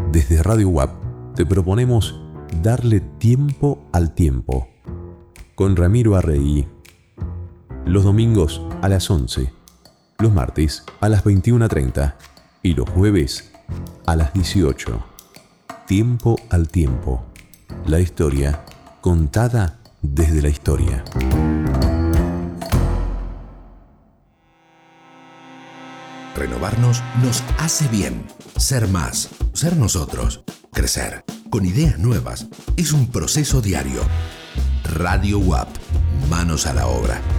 Desde Radio UAP te proponemos darle tiempo al tiempo. Con Ramiro Arregui. Los domingos a las 11, los martes a las 21:30 y los jueves a las 18. Tiempo al tiempo. La historia contada desde la historia. Renovarnos nos hace bien. Ser más, ser nosotros, crecer, con ideas nuevas. Es un proceso diario. Radio UAP, manos a la obra.